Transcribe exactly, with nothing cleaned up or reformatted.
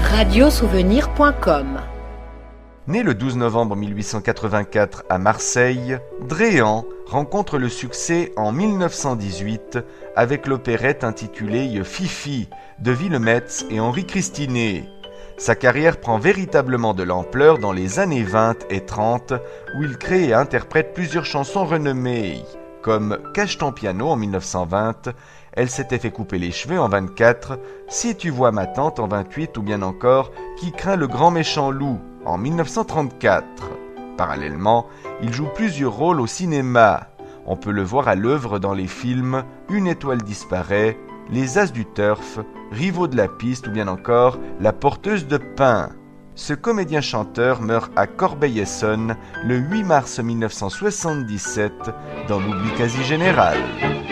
radiosouvenir point com. Né le douze novembre mille huit cent quatre-vingt-quatre à Marseille, Dréan rencontre le succès en mille neuf cent dix-huit avec l'opérette intitulée Fifi de Willemetz et Henri Christinet. Sa carrière prend véritablement de l'ampleur dans les années vingt et trente où il crée et interprète plusieurs chansons renommées, comme Cache ton piano en mille neuf cent vingt, Elle s'était fait couper les cheveux en vingt-quatre, Si tu vois ma tante en vingt-huit ou bien encore Qui craint le grand méchant loup en mille neuf cent trente-quatre. Parallèlement, il joue plusieurs rôles au cinéma. On peut le voir à l'œuvre dans les films Une étoile disparaît, Les As du Turf, Rivaux de la piste ou bien encore La porteuse de pain. Ce comédien-chanteur meurt à Corbeil-Essonnes le huit mars mille neuf cent soixante-dix-sept dans l'oubli quasi général.